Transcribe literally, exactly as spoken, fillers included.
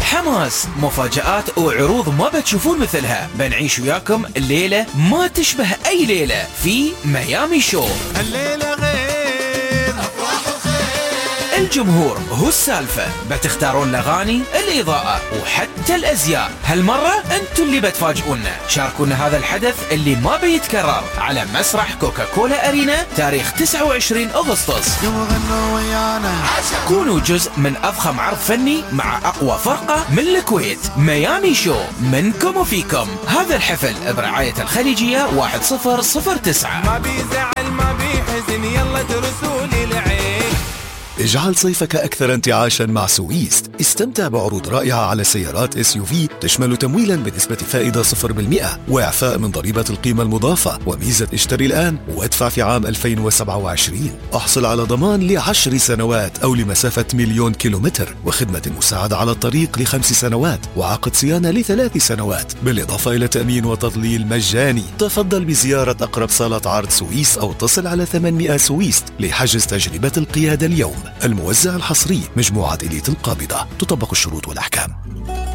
حماس، مفاجآت وعروض ما بتشوفون مثلها. بنعيش وياكم الليلة ما تشبه أي ليلة في ميامي شو. الليلة غير أفراح وخير، الجمهور هو السالفة، بتختارون الأغاني، الإضاءة وحتى الأزياء. هالمرة أنتوا اللي بتفاجئونا. شاركونا هذا الحدث اللي ما بيتكرر على مسرح كوكاكولا أرينا تاريخ تسعة وعشرين أغسطس. يوم غنوا ويانا، كونوا جزء من أضخم عرض فني مع أقوى فرقة من الكويت. ميامي شو، منكم وفيكم. هذا الحفل برعاية الخليجية واحد صفر صفر تسعة. ما بيزعل ما بيحزن، يلا درسوا لي العين. اجعل صيفك أكثر انتعاشا مع سويست. استمتع بعروض رائعة على سيارات اس يو في تشمل تمويلا بنسبة فائدة صفر بالمئة وإعفاء من ضريبة القيمة المضافة وميزة اشتري الآن وادفع في عام ألفين وسبعة وعشرين. احصل على ضمان لعشر سنوات أو لمسافة مليون كيلومتر وخدمة مساعدة على الطريق لخمس سنوات وعقد صيانة لثلاث سنوات بالإضافة إلى تأمين وتضليل مجاني. تفضل بزيارة أقرب صالة عرض سويس أو اتصل على ثمانمئة سويست لحجز تجربة القيادة اليوم. الموزع الحصري مجموعة إليت القابضة. تطبق الشروط والأحكام.